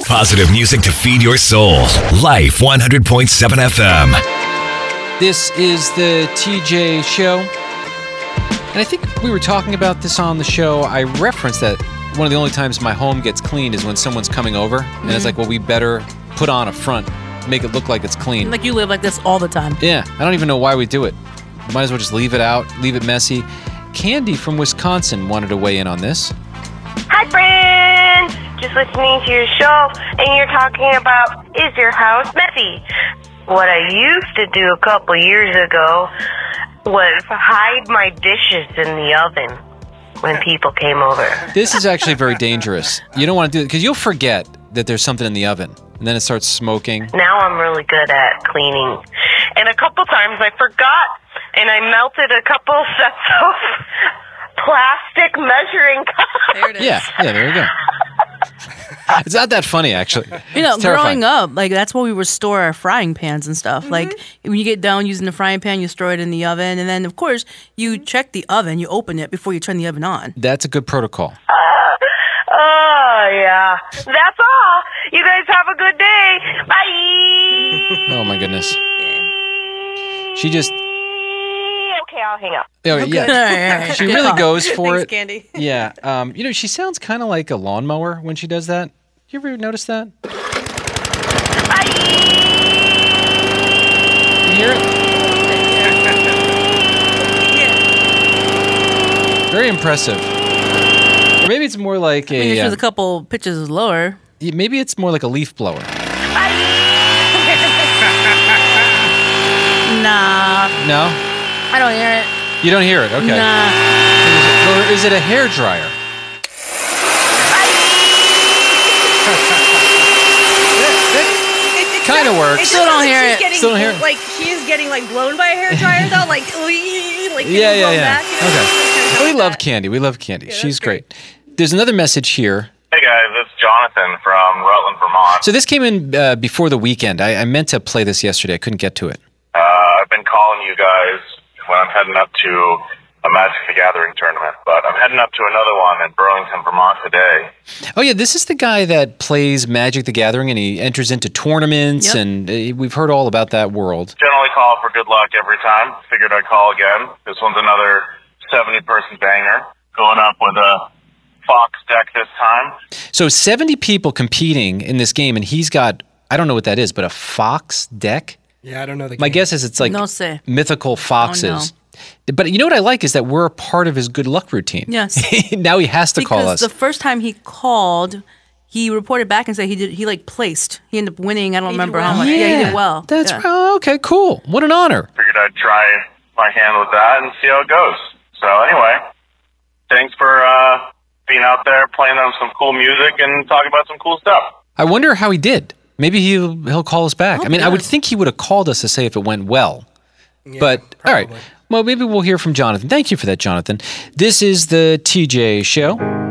Positive music to feed your soul. Life 100.7 FM. This is the TJ Show. And I think we were talking about this on the show. I referenced that one of the only times my home gets cleaned is when someone's coming over. And it's like, well, we better put on a front, make it look like it's clean. Like you live like this all the time. Yeah, I don't even know why we do it. Might as well just leave it out, leave it messy. Candy from Wisconsin wanted to weigh in on this. Hi, friends! Just listening to your show, and you're talking about, is your house messy? What I used to do a couple years ago was hide my dishes in the oven when people came over. This is actually very dangerous. You don't want to do it because you'll forget that there's something in the oven, and then it starts smoking. Now I'm really good at cleaning. And a couple times I forgot, and I melted a couple sets of plastic measuring cups. There it is. Yeah, there you go. It's not that funny, actually. You know, It's terrifying. growing up, like that's where we would store our frying pans and stuff. Like when you get done using the frying pan, you store it in the oven, and then of course you check the oven, you open it before you turn the oven on. That's a good protocol. Oh, yeah. That's all. You guys have a good day. Bye. Oh, my goodness. She just... Okay, I'll hang up. Oh, yeah. All right. She really goes for it. Candy. Yeah. You know, she sounds kind of like a lawnmower when she does that. You ever notice that? Bye. You hear it? Very impressive. Or maybe it's more like I mean, if it was a couple pitches lower. maybe it's more like a leaf blower. Nah, No? I don't hear it. You don't hear it? Okay. Nah. Or is it a hair dryer? It kind of works. Still don't hear it. Still don't hear it. Like she's getting like blown by a hair dryer though, like Yeah. back, you know? Okay. We love Candy. We love Candy. She's great. There's another message here. Hey guys, it's Jonathan from Rutland, Vermont. So this came in before the weekend. I meant to play this yesterday. I couldn't get to it. I've been calling you guys when I'm heading up to a Magic the Gathering tournament, but I'm heading up to another one in Burlington, Vermont today. Oh, yeah, this is the guy that plays Magic the Gathering, and he enters into tournaments, and we've heard all about that world. Generally call for good luck every time. Figured I'd call again. This one's another 70-person banger. Going up with a Fox deck this time. So 70 people competing in this game, and he's got, I don't know what that is, but a Fox deck? Yeah, I don't know the My game. guess is it's like No sé. mythical foxes. Oh, But you know what I like is that we're a part of his good luck routine. Yes. Now he has to call us. Because the first time he called, he reported back and said he like placed. He ended up winning. I don't remember how much. Yeah, he did well. That's Yeah. oh, okay, cool. What an honor. Figured I'd try my hand with that and see how it goes. So anyway, thanks for being out there playing on some cool music and talking about some cool stuff. I wonder how he did. Maybe he'll call us back. I mean, I would think he would have called us to say if it went well. Yeah, But all right. probably. Well, maybe we'll hear from Jonathan. Thank you for that, Jonathan. This is the TJ Show.